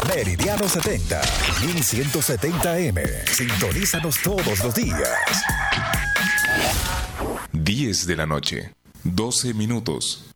Meridiano 70, 1170M. Sintonízanos todos los días. 10 de la noche, 12 minutos.